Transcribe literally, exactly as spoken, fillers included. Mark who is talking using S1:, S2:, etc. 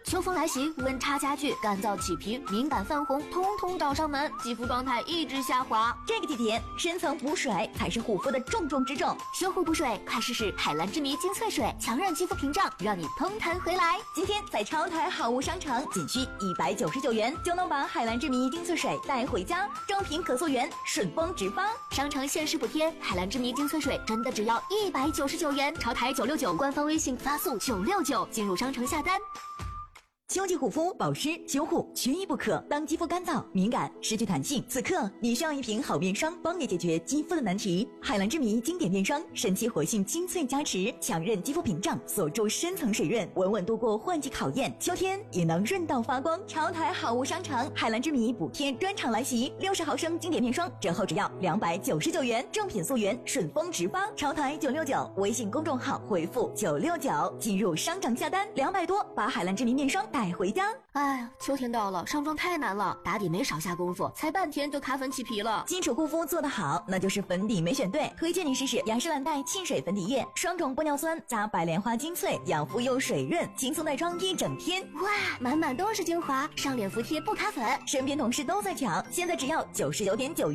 S1: 秋风来袭，温差加剧，干燥起皮、敏感泛红，通通找上门，肌肤状态一直下滑。
S2: 这个季节，深层补水才是护肤的重中之重。
S1: 修护补水，快试试海蓝之谜精粹水，强韧肌肤屏障，让你嘭弹回来。
S2: 今天在超台好物商城，仅需一百九十九元就能把海蓝之谜精粹水带回家，正品可溯源，顺丰直发。
S1: 商城限时补贴，海蓝之谜精粹水真的只要一百九十九元，超台九六九，官方微信发送九六九进入商城下单。
S2: 秋季护肤保湿修护缺一不可。当肌肤干燥敏感失去弹性，此刻你需要一瓶好面霜，帮你解决肌肤的难题。海蓝之谜经典面霜，神奇活性精粹加持，强韧肌肤屏障，锁住深层水润，稳稳度过换季考验。秋天也能润到发光。超台好物商城海蓝之谜补贴专场来袭，六十毫升经典面霜折后只要两百九十九元，正品溯源，顺丰直发。超台九六九微信公众号回复九六九进入商城下单，两百多把海蓝之谜面霜带回家。
S1: 哎呀，秋天到了，上妆太难了，打底没少下功夫，才半天就卡粉起皮了。
S2: 基础护肤做得好，那就是粉底没选对。推荐你试试雅诗兰黛沁水粉底液，双种玻尿酸加白莲花精粹，养肤又水润，轻松带妆一整天。
S1: 哇，满满都是精华，上脸服帖不卡粉。
S2: 身边同事都在抢，现在只要九十九点九元。